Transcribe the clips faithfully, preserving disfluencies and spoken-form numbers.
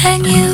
and you.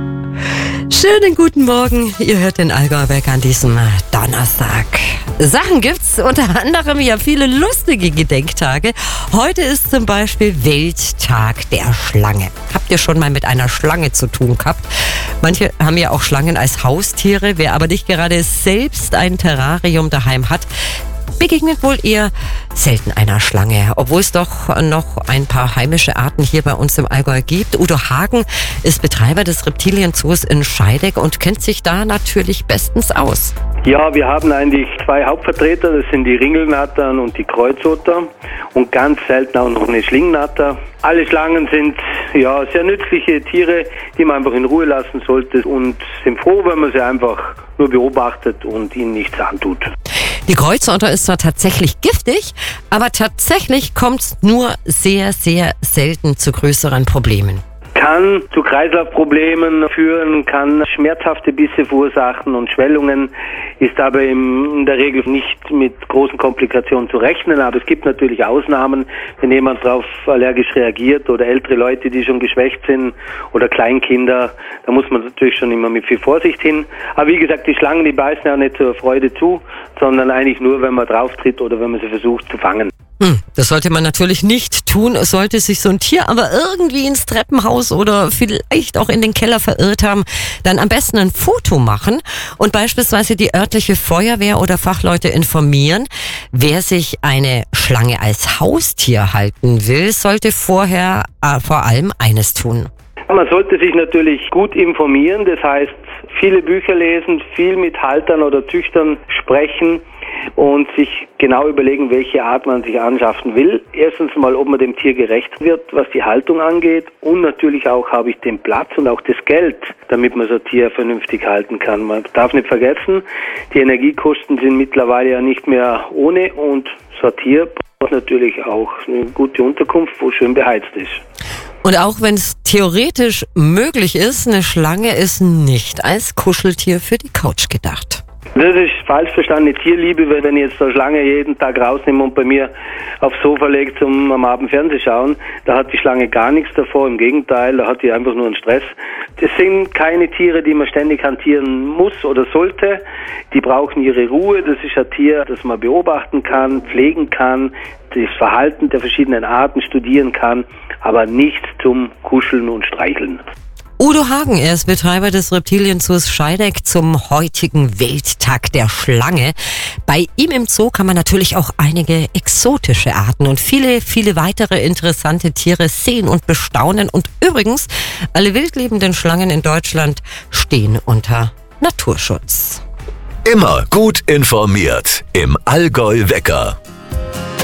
Schönen guten Morgen, ihr hört den Allgäu-Wecker an diesem Donnerstag. Sachen gibt's, unter anderem ja viele lustige Gedenktage. Heute ist zum Beispiel Welttag der Schlange. Habt ihr schon mal mit einer Schlange zu tun gehabt? Manche haben ja auch Schlangen als Haustiere. Wer aber nicht gerade selbst ein Terrarium daheim hat, begegnet wohl eher selten einer Schlange, obwohl es doch noch ein paar heimische Arten hier bei uns im Allgäu gibt. Udo Hagen ist Betreiber des Reptilienzoos in Scheideck und kennt sich da natürlich bestens aus. Ja, wir haben eigentlich zwei Hauptvertreter, das sind die Ringelnattern und die Kreuzotter und ganz selten auch noch eine Schlingnatter. Alle Schlangen sind ja sehr nützliche Tiere, die man einfach in Ruhe lassen sollte und sind froh, wenn man sie einfach nur beobachtet und ihnen nichts antut. Die Kreuzotter ist zwar tatsächlich giftig, aber tatsächlich kommt es nur sehr, sehr selten zu größeren Problemen. Kann zu Kreislaufproblemen führen, kann schmerzhafte Bisse verursachen und Schwellungen, ist aber in der Regel nicht mit großen Komplikationen zu rechnen. Aber es gibt natürlich Ausnahmen, wenn jemand darauf allergisch reagiert oder ältere Leute, die schon geschwächt sind oder Kleinkinder, da muss man natürlich schon immer mit viel Vorsicht hin. Aber wie gesagt, die Schlangen, die beißen ja nicht zur Freude zu, sondern eigentlich nur, wenn man drauf tritt oder wenn man sie versucht zu fangen. Hm, das sollte man natürlich nicht tun, sollte sich so ein Tier aber irgendwie ins Treppenhaus oder vielleicht auch in den Keller verirrt haben, dann am besten ein Foto machen und beispielsweise die örtliche Feuerwehr oder Fachleute informieren. Wer sich eine Schlange als Haustier halten will, sollte vorher äh, vor allem eines tun. Man sollte sich natürlich gut informieren, das heißt viele Bücher lesen, viel mit Haltern oder Züchtern sprechen und sich genau überlegen, welche Art man sich anschaffen will. Erstens mal, ob man dem Tier gerecht wird, was die Haltung angeht, und natürlich auch, habe ich den Platz und auch das Geld, damit man so ein Tier vernünftig halten kann. Man darf nicht vergessen, die Energiekosten sind mittlerweile ja nicht mehr ohne und so ein Tier braucht natürlich auch eine gute Unterkunft, wo schön beheizt ist. Und auch wenn es theoretisch möglich ist, eine Schlange ist nicht als Kuscheltier für die Couch gedacht. Das ist falsch verstandene Tierliebe, weil wenn ich jetzt eine Schlange jeden Tag rausnehme und bei mir aufs Sofa lege zum am Abend Fernsehen schauen, da hat die Schlange gar nichts davor, im Gegenteil, da hat die einfach nur einen Stress. Das sind keine Tiere, die man ständig hantieren muss oder sollte. Die brauchen ihre Ruhe, das ist ein Tier, das man beobachten kann, pflegen kann, das Verhalten der verschiedenen Arten studieren kann, aber nicht zum Kuscheln und Streicheln. Udo Hagen, er ist Betreiber des Reptilienzoos Scheideck zum heutigen Welttag der Schlange. Bei ihm im Zoo kann man natürlich auch einige exotische Arten und viele, viele weitere interessante Tiere sehen und bestaunen. Und übrigens, alle wildlebenden Schlangen in Deutschland stehen unter Naturschutz. Immer gut informiert im Allgäu-Wecker.